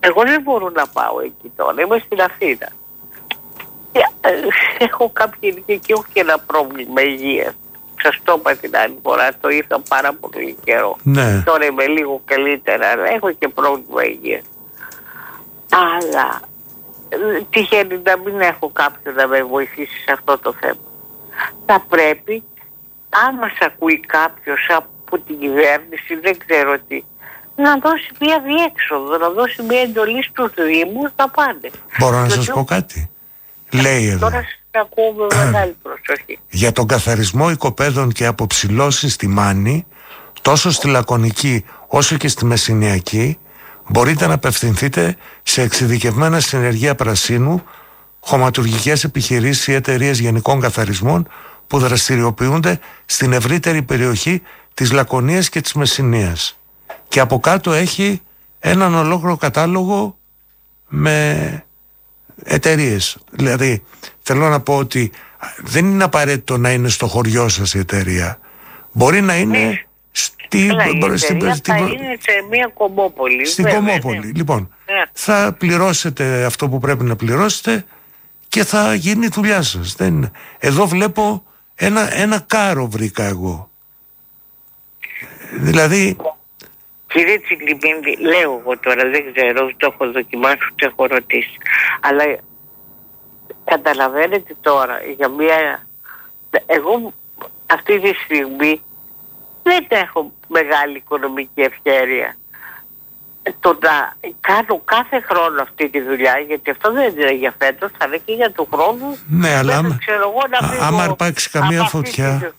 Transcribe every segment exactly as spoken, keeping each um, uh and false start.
Εγώ δεν μπορώ να πάω εκεί τώρα, είμαι στην Αθήνα. Έχω κάποια ηλικία και έχω και ένα πρόβλημα υγείας. Σας το είπα την άλλη φορά, το είχα πάρα πολύ καιρό. Ναι. Τώρα είμαι λίγο καλύτερα, αλλά έχω και πρόβλημα υγείας. Αλλά τυχαίνει να μην έχω κάποιον να με βοηθήσει σε αυτό το θέμα. Θα πρέπει, αν μας ακούει κάποιος από την κυβέρνηση, δεν ξέρω τι, να δώσει μια διέξοδο, να δώσει μια εντολή στους Δήμους να πάνε. Μπορώ να σας πω κάτι. Λέει εδώ. Τώρα σας ακούω με μεγάλη προσοχή. Για τον καθαρισμό οικοπαίδων και αποψηλώσεις στη Μάνη, τόσο στη Λακωνική όσο και στη Μεσσηνιακή, μπορείτε να απευθυνθείτε σε εξειδικευμένα συνεργεία πρασίνου, χωματουργικές επιχειρήσεις ή εταιρείες γενικών καθαρισμών που δραστηριοποιούνται στην ευρύτερη περιοχή της Λακωνίας και της Μεσσηνίας. Και από κάτω έχει έναν ολόκληρο κατάλογο με εταιρείες. Δηλαδή θέλω να πω ότι δεν είναι απαραίτητο να είναι στο χωριό σας η εταιρεία. Μπορεί να είναι ναι. στη, Έλα, η μπορεί, εταιρεία στη, θα στη, είναι σε μια κομμόπολη. Στην βέβαια, κομμόπολη. ναι. Λοιπόν, ναι. θα πληρώσετε αυτό που πρέπει να πληρώσετε και θα γίνει η δουλειά σας. Δεν... Εδώ βλέπω ένα, ένα κάρο βρήκα εγώ. Δηλαδή... Κύριε Τσικλιμπίνδη, λέω εγώ τώρα, δεν ξέρω, το έχω δοκιμάσει, το έχω ρωτήσει. Αλλά καταλαβαίνετε τώρα, για μια... Εγώ αυτή τη στιγμή δεν έχω μεγάλη οικονομική ευχέρεια. Το να κάνω κάθε χρόνο αυτή τη δουλειά, γιατί αυτό δεν είναι για φέτος, θα είναι και για του χρόνου. Ναι, αλλά άμα, άμα αρπάξει καμία φωτιά, τη...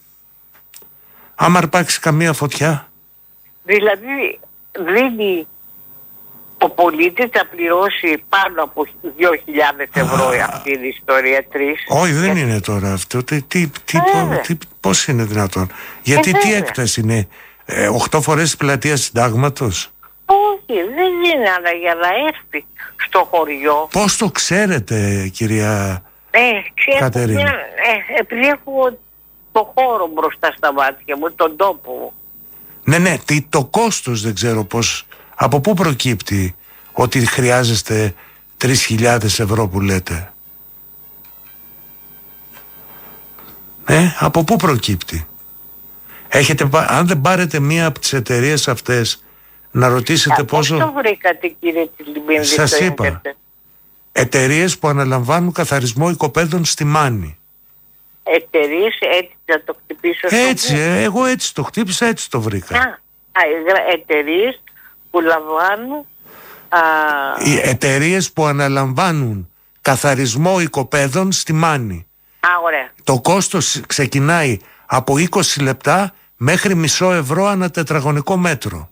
άμα αρπάξει καμία φωτιά. Δηλαδή δίνει ο πολίτης να πληρώσει πάνω από δύο χιλιάδες ευρώ Α, αυτή η ιστορία, τρεις. Όχι, δεν γιατί... είναι τώρα αυτό. Τι, τι, τι, τι, πώς είναι δυνατόν. Γιατί ε, τι έκταση είναι, ε, οχτώ φορές της πλατείας Συντάγματος. Όχι, δεν είναι, αλλά για να έρθει στο χωριό. Πώς το ξέρετε, κυρία ε, ξέρω, Κατερίνα? Ε, επειδή έχω το χώρο μπροστά στα μάτια μου, τον τόπο μου. Ναι, ναι, τι, το κόστος δεν ξέρω πώς, από πού προκύπτει ότι χρειάζεστε τρεις χιλιάδες ευρώ που λέτε. Ε, από πού προκύπτει? Έχετε, αν δεν πάρετε μία από τις εταιρείες αυτές να ρωτήσετε Α, πόσο... Πώς το βρήκατε, κύριε Τσικλιμπίνδη? Σας είπα, εταιρείες που αναλαμβάνουν καθαρισμό οικοπαίδων στη Μάνη. Εταιρείες, έτσι να το χτυπήσω? Έτσι, ε, εγώ έτσι το χτύπησα, έτσι το βρήκα. Α, εταιρείες που λαμβάνουν... Α... Οι εταιρείες που αναλαμβάνουν καθαρισμό οικοπαίδων στη Μάνη. Α, ωραία. Το κόστος ξεκινάει από είκοσι λεπτά μέχρι μισό ευρώ ανά τετραγωνικό μέτρο.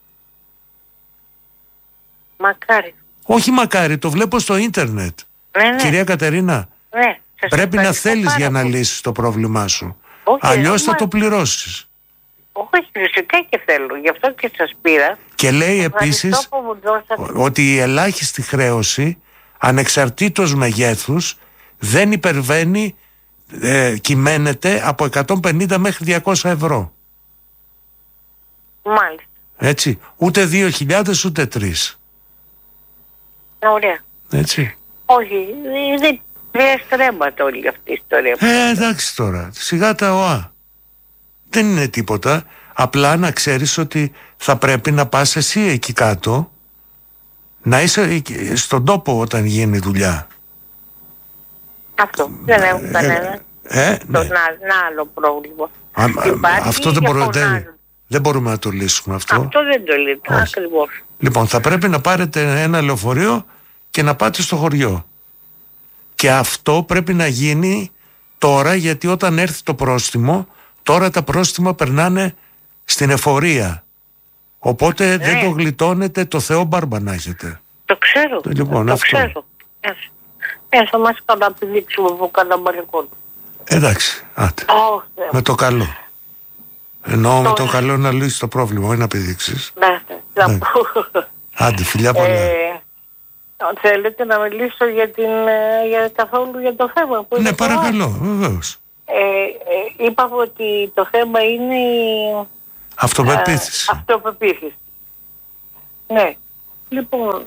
Μακάρι. Όχι μακάρι, το βλέπω στο ίντερνετ. Ναι, ναι. Κυρία Κατερίνα, ναι, πρέπει να θέλεις για να λύσεις το πρόβλημά σου. Όχι, αλλιώς θα μα... το πληρώσεις. Όχι, φυσικά και θέλω, γι' αυτό και σας πήρα. Και λέει επίσης ότι η ελάχιστη χρέωση ανεξαρτήτως μεγέθους δεν υπερβαίνει, ε, κυμαίνεται από εκατόν πενήντα μέχρι διακόσια ευρώ. Μάλιστα. Έτσι, ούτε δύο χιλιάδες ούτε τρεις. Ωραία. Έτσι. Όχι, δεν είναι στρέμματα όλη αυτή η ιστορία. Ε, εντάξει τώρα, σιγά τα οά. Δεν είναι τίποτα. Απλά να ξέρεις ότι θα πρέπει να πας εσύ εκεί κάτω, να είσαι στον τόπο όταν γίνει δουλειά. Αυτό, δεν έχω κανένα. Ε, ε, ναι. Ένα άλλο πρόβλημα. Α, α, αυτό δεν, μπορώ, δεν, δεν μπορούμε να το λύσουμε αυτό. Αυτό δεν το λύσουμε, ακριβώς. Λοιπόν, θα πρέπει να πάρετε ένα λεωφορείο και να πάτε στο χωριό. Και αυτό πρέπει να γίνει τώρα, γιατί όταν έρθει το πρόστιμο, τώρα τα πρόστιμα περνάνε στην εφορία. Οπότε ναι. δεν το γλιτώνετε, το Θεό μπάρμπα να έχετε. Το ξέρω, λοιπόν, το αυτό. ξέρω. Ε, θα μας καταπηδήξουμε από κανένα μπαλκόνι. Εντάξει, άτε. Oh, με το καλό. Εννοώ με το καλό να λύσει το πρόβλημα, όχι να πηδήξεις. Ναι, θα ναι. πω. Άντε, φιλιά πολλά. Ε, θέλετε να μιλήσω για, την, για καθόλου για το θέμα που είναι? Ναι, παρακαλώ, βεβαίως. Ε, ε, είπαμε ότι το θέμα είναι η αυτοπεποίθηση. Ε, αυτοπεποίθηση. Ναι. Λοιπόν,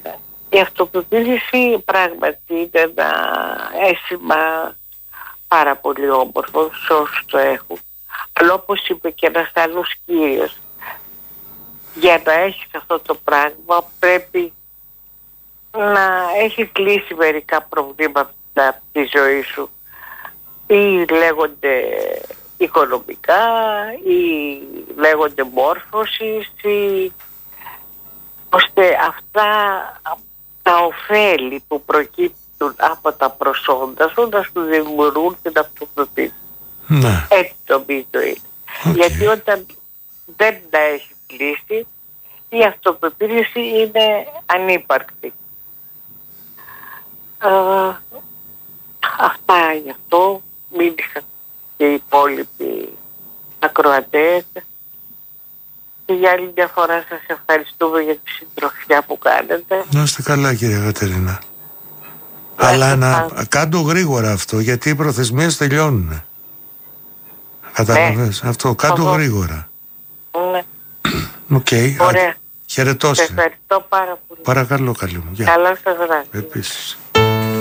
Η αυτοπεποίθηση πράγματι είναι ένα αίσθημα πάρα πολύ όμορφο σε όσους το έχουν. Αλλά όπως είπε και ένας άλλος κύριος, για να έχεις αυτό το πράγμα πρέπει να έχεις λύσει μερικά προβλήματα από τη ζωή σου, ή λέγονται οικονομικά ή λέγονται μόρφωσης, ή ώστε αυτά τα ωφέλη που προκύπτουν από τα προσόντα σου να σου δημιουργούν την αυτοπεποίθηση. Ναι. Έτσι νομίζω είναι. Okay. Γιατί όταν δεν τα έχει λύσει, η αυτοπεποίθηση είναι ανύπαρκτη. Uh, αυτά γι' αυτό μίλησαν και οι υπόλοιποι ακροατές. Και για άλλη μια φορά σας ευχαριστούμε για τη συντροφιά που κάνετε. Να είστε καλά, κυρία Κατερίνα. Αλλά να κάντο γρήγορα αυτό, γιατί οι προθεσμίες τελειώνουν. Κατάλαβες, ναι. Αυτό κάντο Οδό. γρήγορα. Ναι. Οκ. Okay. Ωραία. Χαιρετώσαι. Σε ευχαριστώ πάρα πολύ. Παρακαλώ, καλή μου. Καλό σας βράδυ. Επίσης.